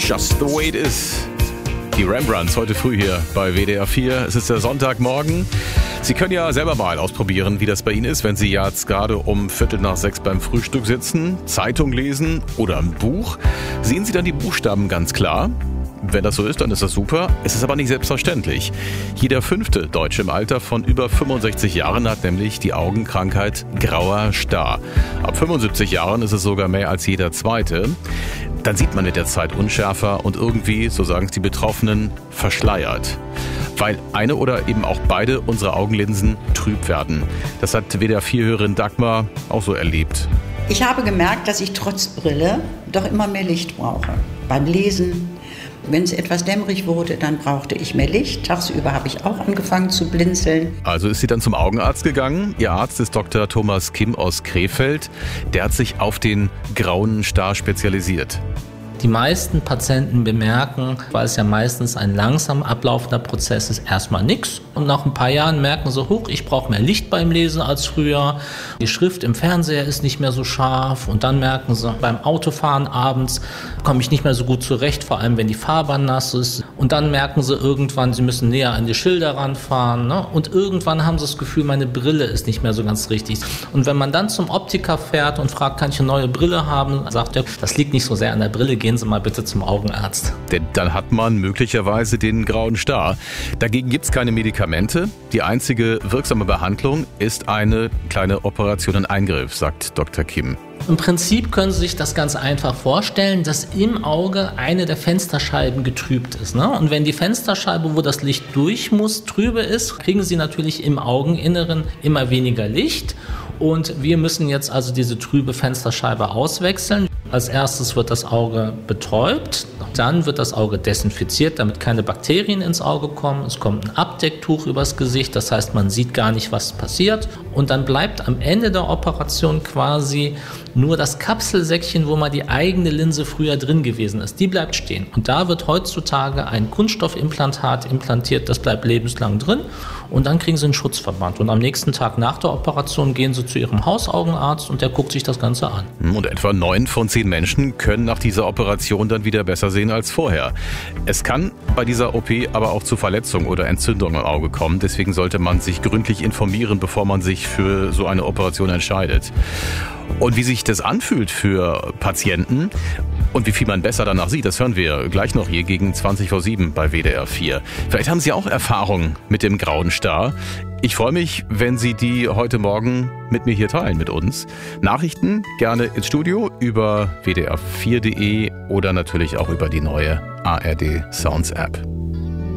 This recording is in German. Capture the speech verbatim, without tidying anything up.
Just the way it is. Die Rembrandts heute früh hier bei W D R vier. Es ist der Sonntagmorgen. Sie können ja selber mal ausprobieren, wie das bei Ihnen ist, wenn Sie jetzt gerade um Viertel nach sechs beim Frühstück sitzen, Zeitung lesen oder ein Buch. Sehen Sie dann die Buchstaben ganz klar? Wenn das so ist, dann ist das super. Es ist aber nicht selbstverständlich. Jeder fünfte Deutsche im Alter von über fünfundsechzig Jahren hat nämlich die Augenkrankheit grauer Star. Ab fünfundsiebzig Jahren ist es sogar mehr als jeder zweite. Dann sieht man mit der Zeit unschärfer und irgendwie, so sagen es die Betroffenen, verschleiert. Weil eine oder eben auch beide unserer Augenlinsen trüb werden. Das hat W D R vier-Hörerin Dagmar auch so erlebt. Ich habe gemerkt, dass ich trotz Brille doch immer mehr Licht brauche. Beim Lesen. Wenn es etwas dämmerig wurde, dann brauchte ich mehr Licht. Tagsüber habe ich auch angefangen zu blinzeln. Also ist sie dann zum Augenarzt gegangen. Ihr Arzt ist Doktor Thomas Kim aus Krefeld. Der hat sich auf den grauen Star spezialisiert. Die meisten Patienten bemerken, weil es ja meistens ein langsam ablaufender Prozess ist, erstmal nichts. Und nach ein paar Jahren merken sie, huch, ich brauche mehr Licht beim Lesen als früher. Die Schrift im Fernseher ist nicht mehr so scharf. Und dann merken sie, beim Autofahren abends komme ich nicht mehr so gut zurecht, vor allem wenn die Fahrbahn nass ist. Und dann merken sie irgendwann, sie müssen näher an die Schilder ranfahren. Ne? Und irgendwann haben sie das Gefühl, meine Brille ist nicht mehr so ganz richtig. Und wenn man dann zum Optiker fährt und fragt, kann ich eine neue Brille haben, sagt er, das liegt nicht so sehr an der Brille, gehen Sie mal bitte zum Augenarzt. Denn dann hat man möglicherweise den grauen Star. Dagegen gibt es keine Medikamente. Die einzige wirksame Behandlung ist eine kleine Operation, ein Eingriff, sagt Doktor Kim. Im Prinzip können Sie sich das ganz einfach vorstellen, dass im Auge eine der Fensterscheiben getrübt ist. Ne? Und wenn die Fensterscheibe, wo das Licht durch muss, trübe ist, kriegen Sie natürlich im Augeninneren immer weniger Licht. Und wir müssen jetzt also diese trübe Fensterscheibe auswechseln. Als erstes wird das Auge betäubt, dann wird das Auge desinfiziert, damit keine Bakterien ins Auge kommen. Es kommt ein Abdecktuch übers Gesicht, das heißt, man sieht gar nicht, was passiert. Und dann bleibt am Ende der Operation quasi nur das Kapselsäckchen, wo mal die eigene Linse früher drin gewesen ist. Die bleibt stehen. Und da wird heutzutage ein Kunststoffimplantat implantiert, das bleibt lebenslang drin. Und dann kriegen Sie einen Schutzverband. Und am nächsten Tag nach der Operation gehen Sie zu Ihrem Hausaugenarzt und der guckt sich das Ganze an. Und etwa neun von zehn Menschen können nach dieser Operation dann wieder besser sehen als vorher. Es kann bei dieser O P aber auch zu Verletzungen oder Entzündungen im Auge kommen. Deswegen sollte man sich gründlich informieren, bevor man sich für so eine Operation entscheidet. Und wie sich das anfühlt für Patienten und wie viel man besser danach sieht, das hören wir gleich noch hier gegen zwanzig vor sieben bei W D R vier. Vielleicht haben Sie auch Erfahrung mit dem grauen Star. Ich freue mich, wenn Sie die heute Morgen mit mir hier teilen, mit uns. Nachrichten gerne ins Studio über w d r vier punkt d e oder natürlich auch über die neue A R D Sounds App.